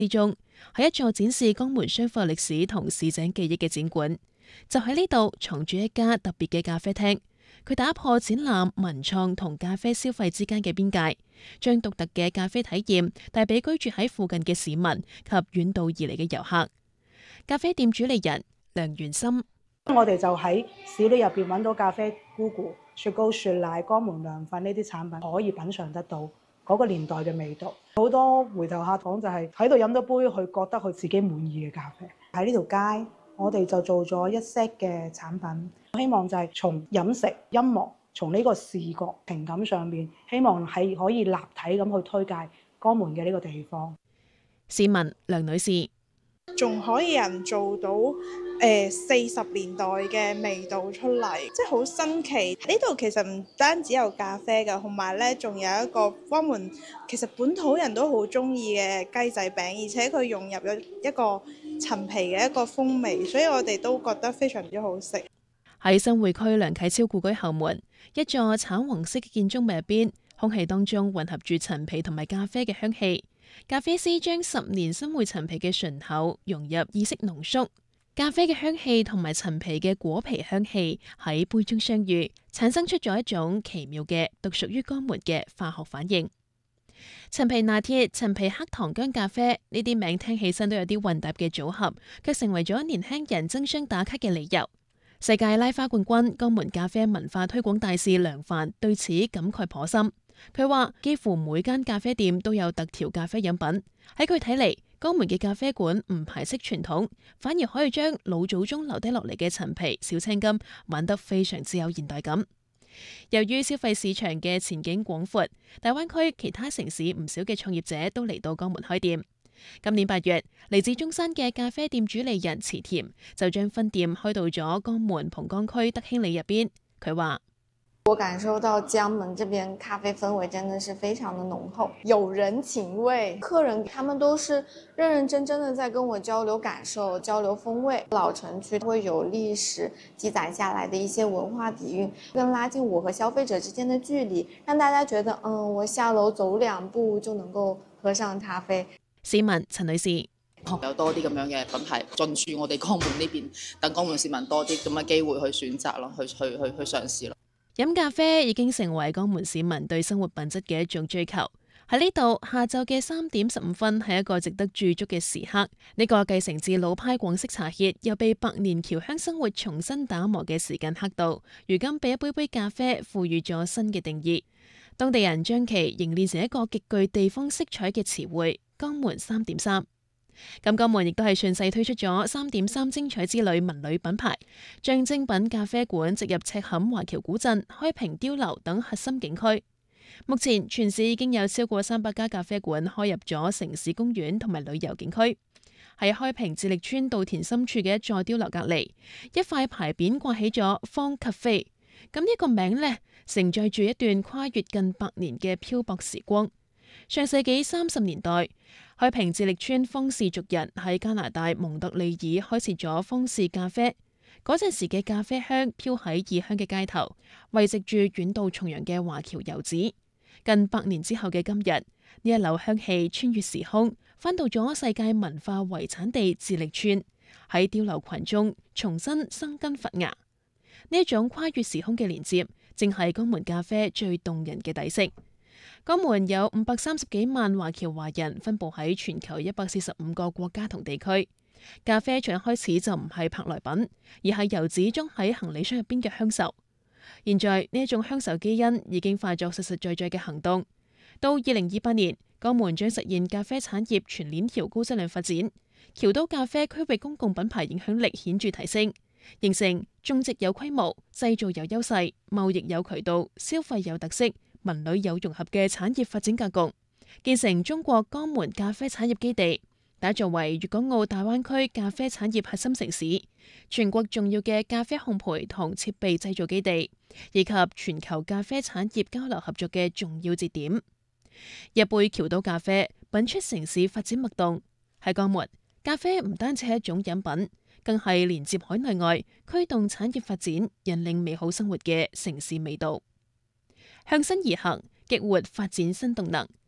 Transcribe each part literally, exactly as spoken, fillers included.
之中，係一座展示江門商埠歷史同市井記憶嘅展館。就喺呢度藏住一家特別嘅咖啡廳，佢打破展覽、文創同咖啡消費之間嘅邊界，將獨特嘅咖啡體驗帶俾居住喺附近嘅市民及遠道而嚟嘅遊客。咖啡店主理人梁元森： 我哋就喺市裏入邊揾到咖啡菇菇、雪糕、雪奶、江門涼粉呢啲產品，可以品嚐得到嗰個年代嘅味道。好多回頭客講就係喺度飲咗杯佢覺得佢自己滿意嘅咖啡。喺呢條街，我哋就做咗一 set 嘅產品，希望就係從飲食、音樂，從呢個視覺情感上面，希望係可以立體咁去推介江門嘅呢個地方。 市民梁女士： 仲可以人做到誒四十年代嘅味道出嚟，即係好新奇。呢度其實唔單止有咖啡㗎，同埋咧仲有一個江門其實本土人都好中意嘅雞仔餅，而且佢融入咗一個陳皮嘅一個風味，所以我哋都覺得非常之好食。 喺新會區梁啟超故居後門，一座橙黃色嘅建築物入邊，空氣當中混合住陳皮同埋咖啡嘅香氣。咖啡師將十年新會陳皮嘅醇厚融入意式濃縮，咖啡嘅香氣同埋陳皮嘅果皮香氣喺杯中相遇，產生出咗一種奇妙嘅獨屬於江門嘅化學反應。陳皮拿鐵、陳皮黑糖薑咖啡呢啲名聽起身都有啲混搭嘅組合，卻成為咗年輕人爭相打卡嘅理由。世界拉花冠軍、江門咖啡文化推廣大使梁帆對此感慨頗深。佢話：幾乎每間咖啡店都有特調咖啡飲品。喺佢睇嚟，江門嘅咖啡館唔排斥傳統，反而可以將老祖宗留低落嚟嘅陳皮、小青柑玩得非常之有現代感。由於消費市場嘅前景廣闊，大灣區其他城市唔少嘅創業者都嚟到江門開店。今年八月，嚟自中山嘅咖啡店主理人池田就將分店開到咗江門蒲崗區德興里入邊。佢話： 我感受到江門這邊咖啡氛圍真的是非常的濃厚，有人情味，客人他們都是認認真真的在跟我交流感受、交流風味。老城區會有歷史積攢下來的一些文化底蘊，更拉近我和消費者之間的距離，讓大家覺得，嗯，我下樓走兩步就能夠喝上咖啡。 市民陳女士： 有多啲咁樣嘅品牌進駐我哋江門呢邊，等江門市民多啲咁嘅機會去選擇咯，去去去去嘗試咯。 飲咖啡已經成為江門市民對生活品質嘅一種追求。喺呢度，下晝嘅三點十五分係一個值得駐足嘅時刻。呢個繼承自老派廣式茶歇，又被百年僑鄉生活重新打磨嘅時間刻度，如今被一杯杯咖啡賦予咗新嘅定義。當地人將其凝練成一個極具地方色彩嘅詞彙——江門三點三。咁江門亦都係順勢推出咗三點三精彩之旅文旅品牌，將精品咖啡館植入赤坎華僑古鎮、開平碉樓等核心景區。目前全市已經有超過三百家咖啡館開入咗城市公園同埋旅遊景區。喺開平致力村稻田深處嘅一座碉樓隔離，一塊牌匾掛起咗方咖啡。咁呢個名呢，承載住一段跨越近百年嘅漂泊時光。上世紀三十年代，開平致力村方氏族人喺加拿大蒙特利爾開設咗方氏咖啡。嗰陣時嘅咖啡香飄喺異鄉嘅街頭，慰藉住遠道重洋嘅華僑遊子。近百年之後嘅今日，呢一縷香氣穿越時空，返到咗世界文化遺產地致力村，喺碉樓群中重新生根發芽。呢一種跨越時空嘅連接，正係江門咖啡最動人嘅底色。江門有五百三十幾萬華僑華人分佈喺全球一百四十五個國家同地區。咖啡從一開始就唔係舶來品，而係遊子裝喺行李箱入邊嘅鄉愁。現在呢一種鄉愁基因已經化作實實在在嘅行動。到二零二八年，江門將實現咖啡產業全鏈條高質量發展，僑都咖啡區域公共品牌影響力顯著提升，形成種植有規模、製造有優勢、貿易有渠道、消費有特色、文旅有融合嘅產業發展格局，建成中國江門咖啡產業基地，打造為粵港澳大灣區咖啡產業核心城市、全國重要嘅咖啡烘焙同設備製造基地，以及全球咖啡產業交流合作嘅重要節點。一杯僑都咖啡品出城市發展脈動。喺江門，咖啡唔單止係一種飲品，更係連接海內外、驅動產業發展、引領美好生活嘅城市味道。向新而行，激活發展新動能。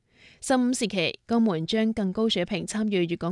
十五時期，江門將更高水平參與粵港